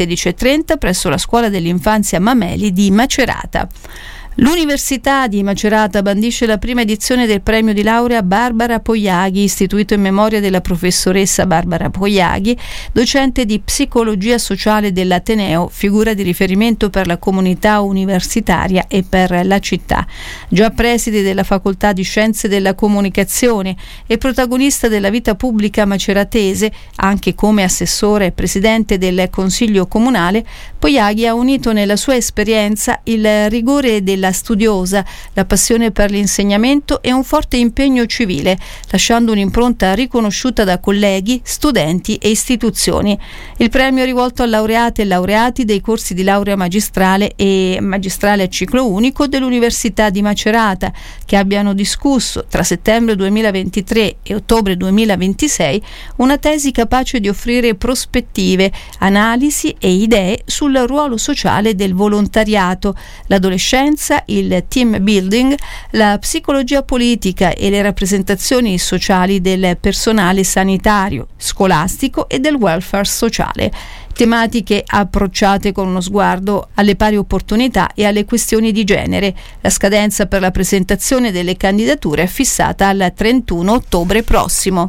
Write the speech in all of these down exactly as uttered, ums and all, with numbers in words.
sedici e trenta presso la Scuola dell'Infanzia Mameli di Macerata. L'Università di Macerata bandisce la prima edizione del premio di laurea Barbara Poiaghi, istituito in memoria della professoressa Barbara Poiaghi, docente di psicologia sociale dell'Ateneo, figura di riferimento per la comunità universitaria e per la città. Già preside della Facoltà di Scienze della Comunicazione e protagonista della vita pubblica maceratese, anche come assessore e presidente del Consiglio Comunale, Poiaghi ha unito nella sua esperienza il rigore della la studiosa, la passione per l'insegnamento e un forte impegno civile, lasciando un'impronta riconosciuta da colleghi, studenti e istituzioni. Il premio è rivolto a laureate e laureati dei corsi di laurea magistrale e magistrale a ciclo unico dell'Università di Macerata, che abbiano discusso tra settembre duemilaventitré e ottobre duemilaventisei una tesi capace di offrire prospettive, analisi e idee sul ruolo sociale del volontariato, l'adolescenza, il team building, la psicologia politica e le rappresentazioni sociali del personale sanitario, scolastico e del welfare sociale. Tematiche approcciate con uno sguardo alle pari opportunità e alle questioni di genere. La scadenza per la presentazione delle candidature è fissata al trentuno ottobre prossimo.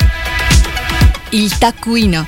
Il taccuino.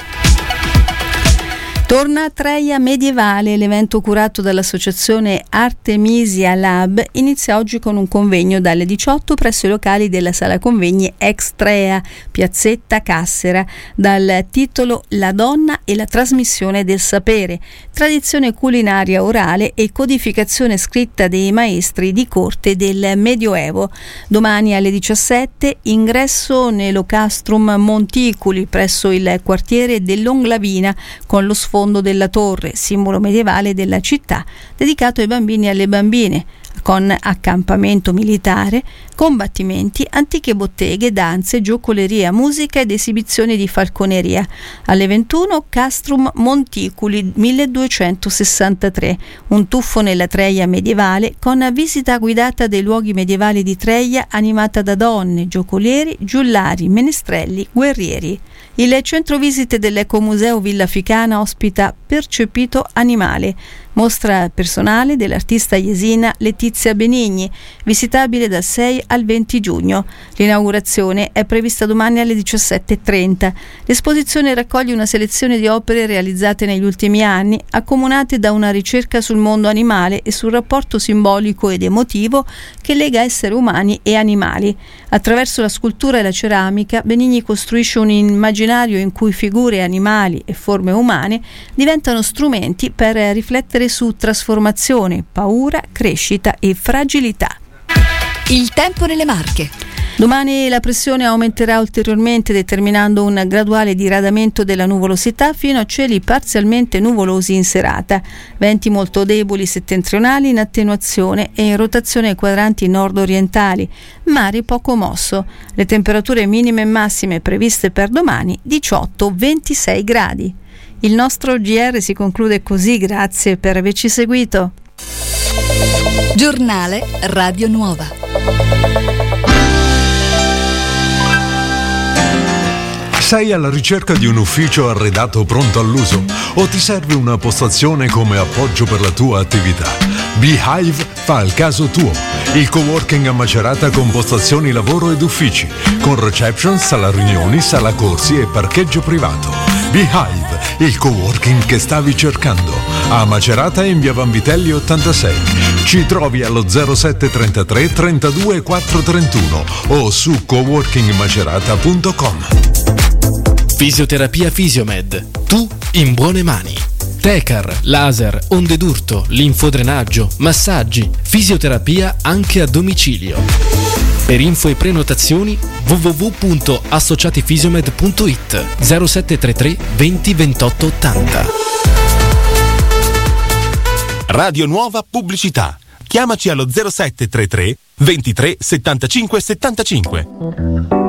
Torna Treia Medievale, l'evento curato dall'associazione Artemisia Lab inizia oggi con un convegno dalle diciotto presso i locali della Sala Convegni ex Trea, Piazzetta Cassera, dal titolo La donna e la trasmissione del sapere, tradizione culinaria orale e codificazione scritta dei maestri di corte del Medioevo. Domani alle diciassette ingresso nell'Ocastrum Monticuli presso il quartiere dell'Onglavina con lo sfondo della torre, simbolo medievale della città, dedicato ai bambini e alle bambine, con accampamento militare, combattimenti, antiche botteghe, danze, giocoleria, musica ed esibizioni di falconeria. Alle ventuno Castrum Monticuli milleduecentosessantatré, un tuffo nella Treia medievale con visita guidata dei luoghi medievali di Treia animata da donne, giocolieri, giullari, menestrelli, guerrieri. Il centro visite dell'Ecomuseo Villa Ficana ospita Percepito Animale, mostra personale dell'artista jesina Letizia Benigni, visitabile dal sei al venti giugno. L'inaugurazione è prevista domani alle diciassette e trenta. L'esposizione raccoglie una selezione di opere realizzate negli ultimi anni, accomunate da una ricerca sul mondo animale e sul rapporto simbolico ed emotivo che lega esseri umani e animali. Attraverso la scultura e la ceramica, Benigni costruisce un immaginario in cui figure animali e forme umane diventano strumenti per riflettere su trasformazione, paura, crescita e fragilità. Il tempo nelle Marche. Domani la pressione aumenterà ulteriormente, determinando un graduale diradamento della nuvolosità fino a cieli parzialmente nuvolosi in serata. Venti molto deboli settentrionali in attenuazione e in rotazione ai quadranti nord-orientali. Mare poco mosso. Le temperature minime e massime previste per domani diciotto ventisei gradi. Il nostro G R si conclude così, grazie per averci seguito. Giornale Radio Nuova. Sei alla ricerca di un ufficio arredato pronto all'uso o ti serve una postazione come appoggio per la tua attività? Beehive fa il caso tuo. Il coworking a Macerata con postazioni lavoro ed uffici, con reception, sala riunioni, sala corsi e parcheggio privato. Beehive, il coworking che stavi cercando. A Macerata in via Vanvitelli ottantasei. Ci trovi allo zero sette trentatré trentadue quattro trentuno o su coworking macerata punto com. Fisioterapia Fisiomed. Tu in buone mani. Tecar, laser, onde d'urto, linfodrenaggio, massaggi, fisioterapia anche a domicilio. Per info e prenotazioni w w w punto associatifisiomed punto i t zero sette tre tre venti ventotto ottanta. Radio Nuova Pubblicità. Chiamaci allo zero sette tre tre ventitré settantacinque settantacinque.